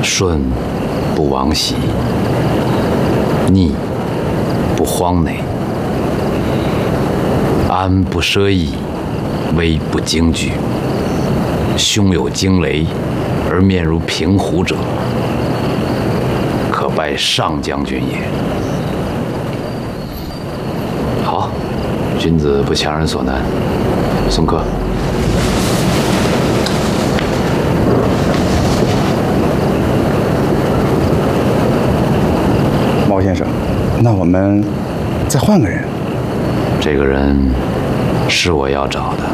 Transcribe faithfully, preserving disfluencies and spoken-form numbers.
顺不往喜，逆不荒馁，安不奢逸，危不惊惧。胸有惊雷，而面如平湖者，可拜上将军也。好，君子不强人所难。送客。 毛先生，那我们再换个人。 这个人是我要找的。